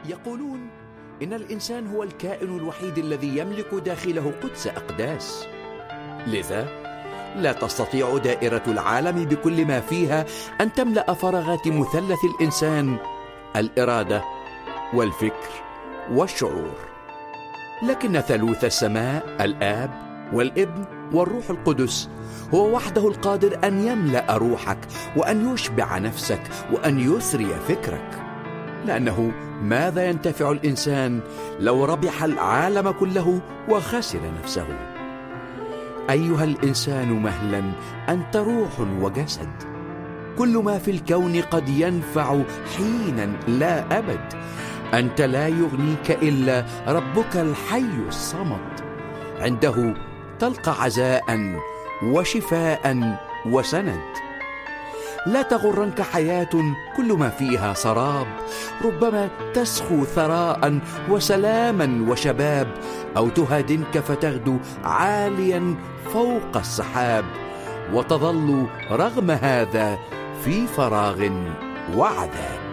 يقولون إن الإنسان هو الكائن الوحيد الذي يملك داخله قدس أقداس، لذا لا تستطيع دائرة العالم بكل ما فيها أن تملأ فراغات مثلث الإنسان: الإرادة والفكر والشعور. لكن ثالوث السماء الآب والابن والروح القدس هو وحده القادر أن يملأ روحك وأن يشبع نفسك وأن يثري فكرك. لأنه ماذا ينتفع الإنسان لو ربح العالم كله وخسر نفسه؟ أيها الإنسان مهلا، أنت روح وجسد. كل ما في الكون قد ينفع حينا لا أبد. أنت لا يغنيك إلا ربك الحي الصمد، عنده تلقى عزاء وشفاء وسند. لا تغرنك حياة كل ما فيها سراب، ربما تسخو ثراء وسلاما وشباب، أو تهادنك فتغدو عاليا فوق السحاب، وتظل رغم هذا في فراغ وعذاب.